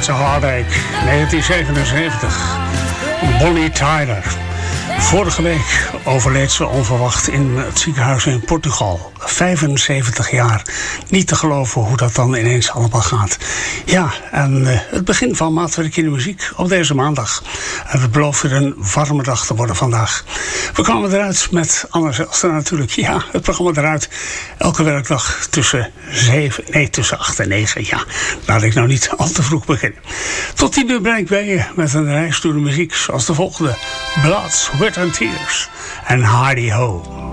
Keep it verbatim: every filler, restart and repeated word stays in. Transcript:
It's a Heartache, negentien zevenenzeventig. Bonnie Tyler. Vorige week overleed ze onverwacht in het ziekenhuis in Portugal. vijfenzeventig jaar. Niet te geloven hoe dat dan ineens allemaal gaat. Ja, en uh, het begin van Maatwerk in de Muziek op deze maandag. En het belooft weer een warme dag te worden vandaag. We kwamen eruit met Anne Zijlstra natuurlijk. Ja, het programma eruit. Elke werkdag tussen zeven, nee, tussen acht en negen. Ja, laat ik nou niet al te vroeg beginnen. Tot tien uur ben ik bij je met een reis door de muziek. Zoals de volgende. Blood, Sweat and Tears en Hardy Ho.